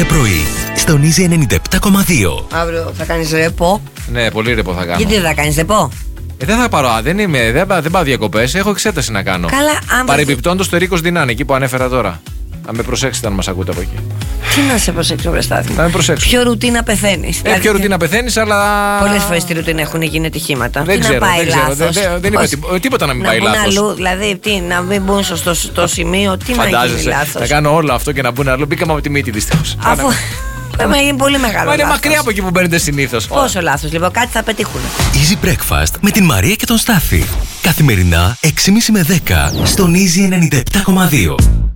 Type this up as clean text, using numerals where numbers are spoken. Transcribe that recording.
κάθε πρωί, στον Easy 97,2. Αύριο θα κάνεις ρεπό. Ναι, πολύ ρεπό θα κάνω. Γιατί δεν θα κάνεις ρεπό? Δεν θα πάρω, δεν πάω διακοπές, έχω εξέταση να κάνω. Καλά, αν παρεμπιπτόντως το Ρίκος Δινάνε, εκεί που ανέφερα τώρα. Αν με προσέξετε, αν μας ακούτε από εκεί. Τι να σε προσέξω, βρε Στάθη? Να με προσέξω. Ποιο ρουτίνα πεθαίνεις? Ποιο ρουτίνα πεθαίνεις, αλλά. Πολλές φορές στη ρουτίνα έχουν γίνει ατυχήματα. Δεν ξέρω. Δεν είπα τίποτα να μην πάει λάθος. Αλλού, δηλαδή, να μην μπουν στο σημείο, τι να γίνει λάθος. Να κάνω όλο αυτό και να μπουν αλλού. Μπήκαμε από τη μύτη δυστυχώς. Αφού. Θα γίνει πολύ μεγάλο. Μα είναι μακριά από εκεί που μπαίνετε συνήθως. Πόσο λάθος, λοιπόν, κάτι θα πετύχουν. Easy Breakfast με την Μαρία και τον Στάθη. Καθημερινά 6.30 με 10 στον Easy 97,2.